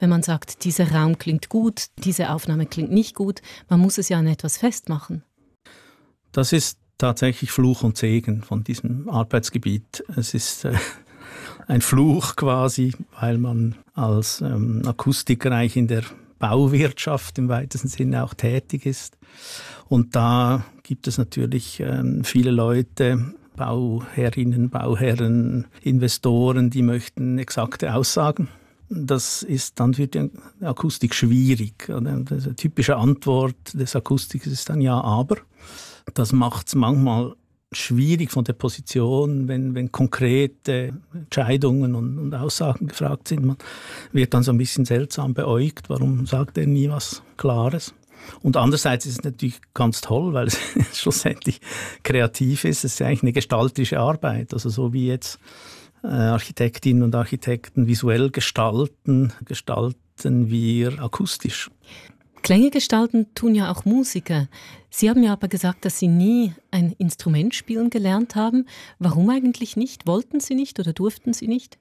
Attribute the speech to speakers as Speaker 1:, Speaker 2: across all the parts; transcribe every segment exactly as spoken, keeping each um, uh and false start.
Speaker 1: wenn man sagt, dieser Raum klingt gut, diese Aufnahme klingt nicht gut? Man muss es ja an etwas festmachen.
Speaker 2: Das ist tatsächlich Fluch und Segen von diesem Arbeitsgebiet. Es ist äh, ein Fluch quasi, weil man als ähm, Akustiker eigentlich in der Bauwirtschaft im weitesten Sinne auch tätig ist. Und da gibt es natürlich ähm, viele Leute, Bauherrinnen, Bauherren, Investoren, die möchten exakte Aussagen. Das ist dann für die Akustik schwierig. Eine typische Antwort des Akustikers ist dann ja, aber. Das macht es manchmal schwierig von der Position, wenn, wenn konkrete Entscheidungen und, und Aussagen gefragt sind. Man wird dann so ein bisschen seltsam beäugt. Warum sagt er nie was Klares? Und andererseits ist es natürlich ganz toll, weil es schlussendlich kreativ ist. Es ist eigentlich eine gestalterische Arbeit. Also so wie jetzt äh, Architektinnen und Architekten visuell gestalten, gestalten wir akustisch.
Speaker 1: Klänge gestalten tun ja auch Musiker. Sie haben ja aber gesagt, dass Sie nie ein Instrument spielen gelernt haben. Warum eigentlich nicht? Wollten Sie nicht oder durften Sie nicht?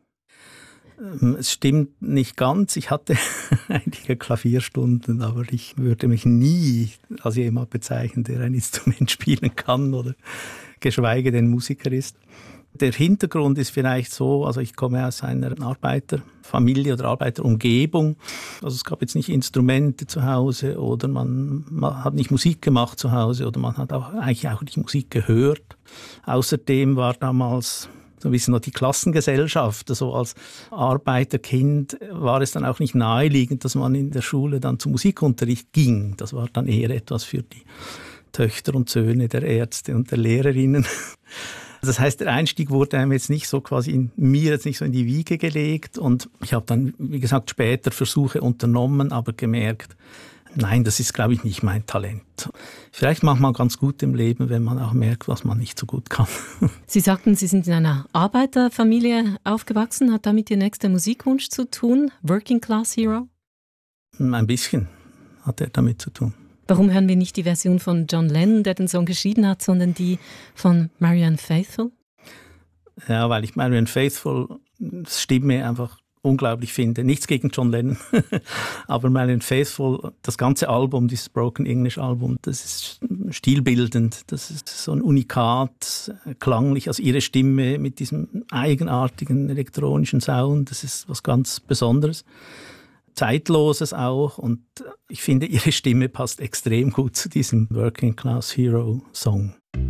Speaker 2: Es stimmt nicht ganz. Ich hatte einige Klavierstunden, aber ich würde mich nie als jemand bezeichnen, der ein Instrument spielen kann oder geschweige denn Musiker ist. Der Hintergrund ist vielleicht so, also ich komme aus einer Arbeiterfamilie oder Arbeiterumgebung. Also es gab jetzt nicht Instrumente zu Hause oder man, man hat nicht Musik gemacht zu Hause oder man hat auch eigentlich auch nicht Musik gehört. Außerdem war damals so ein bisschen noch die Klassengesellschaft. Also als Arbeiterkind war es dann auch nicht naheliegend, dass man in der Schule dann zum Musikunterricht ging. Das war dann eher etwas für die Töchter und Söhne der Ärzte und der Lehrerinnen. Das heißt, der Einstieg wurde einem jetzt nicht so quasi in mir jetzt nicht so in die Wiege gelegt und ich habe dann, wie gesagt, später Versuche unternommen, aber gemerkt, nein, das ist, glaube ich, nicht mein Talent. Vielleicht macht man ganz gut im Leben, wenn man auch merkt, was man nicht so gut kann.
Speaker 1: Sie sagten, Sie sind in einer Arbeiterfamilie aufgewachsen. Hat damit Ihr nächster Musikwunsch zu tun? Working Class Hero?
Speaker 2: Ein bisschen hat er damit zu tun.
Speaker 1: Warum hören wir nicht die Version von John Lennon, der den Song geschrieben hat, sondern die von Marianne Faithfull?
Speaker 2: Ja, weil ich Marianne Faithfull Stimme einfach unglaublich finde. Nichts gegen John Lennon, aber Marianne Faithfull, das ganze Album, dieses Broken English Album, das ist stilbildend, das ist so ein Unikat, klanglich, also ihre Stimme mit diesem eigenartigen elektronischen Sound, das ist was ganz Besonderes. Zeitloses auch und ich finde, ihre Stimme passt extrem gut zu diesem Working Class Hero Song.